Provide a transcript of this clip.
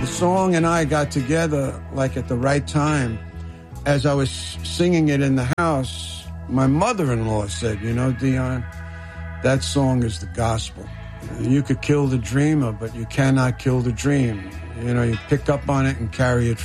The song and I got together like at the right time. As I was singing it in the house, my mother-in-law said, you know, Dion, that song is the gospel. You could kill the dreamer, but you cannot kill the dream. You know, you pick up on it and carry it